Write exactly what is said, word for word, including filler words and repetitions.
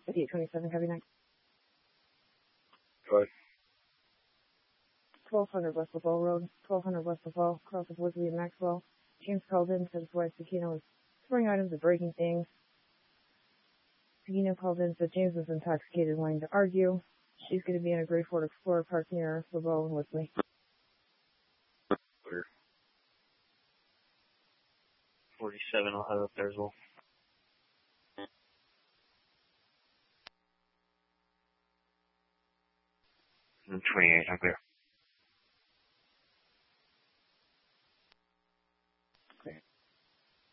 fifty-eight twenty-seven, copy nine. Go ahead. twelve hundred West LaFolle Road, twelve hundred West LaFolle, cross of Woodley and Maxwell. James called in, said his wife Sakina was throwing items and breaking things. Sakina called in, said James was intoxicated and wanting to argue. She's going to be in a Gray Ford Explorer parked near LaFolle and Woodley. Clear. forty-seven, I'll have up there as well. And twenty-eight, I'm clear.